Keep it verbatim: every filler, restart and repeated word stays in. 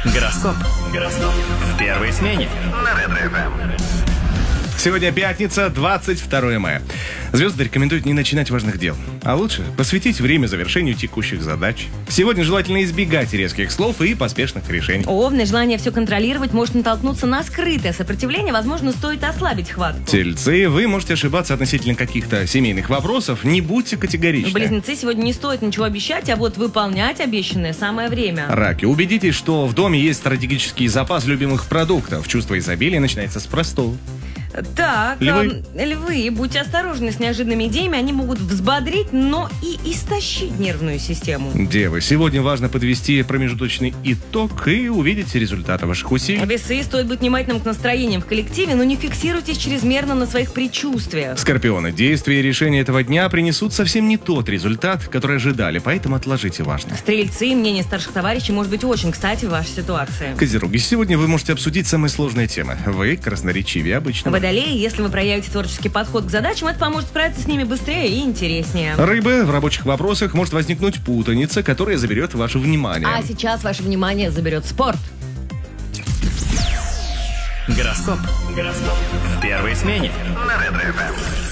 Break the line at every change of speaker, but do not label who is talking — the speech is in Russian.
Гороскоп. Гороскоп. В первой смене на Ретро-ФМ.
Сегодня пятница, двадцать второе мая. Звезды рекомендуют не начинать важных дел, а лучше посвятить время завершению текущих задач. Сегодня желательно избегать резких слов и поспешных решений.
Овны, желание все контролировать может натолкнуться на скрытое сопротивление, возможно, стоит ослабить хватку.
Тельцы, вы можете ошибаться относительно каких-то семейных вопросов, не будьте категоричны.
Близнецы, сегодня не стоит ничего обещать, а вот выполнять обещанное самое время.
Раки, убедитесь, что в доме есть стратегический запас любимых продуктов. Чувство изобилия начинается с простого.
Так,
Львы.
э, львы, будьте осторожны с неожиданными идеями, они могут взбодрить, но и истощить нервную систему.
Девы, сегодня важно подвести промежуточный итог и увидеть результаты ваших усилий.
Весы, стоит быть внимательным к настроениям в коллективе, но не фиксируйтесь чрезмерно на своих предчувствиях.
Скорпионы, действия и решения этого дня принесут совсем не тот результат, который ожидали, поэтому отложите важное.
Стрельцы, мнение старших товарищей может быть очень кстати в вашей ситуации.
Козероги, сегодня вы можете обсудить самые сложные темы. Вы красноречивее обычного.
Водолеи, если вы проявите творческий подход к задачам, это поможет справиться с ними быстрее и интереснее.
Рыбы, в рабочих вопросах может возникнуть путаница, которая заберет ваше внимание.
А сейчас ваше внимание заберет спорт.
Гороскоп. Гороскоп. В первой смене на Ретро-ФМ.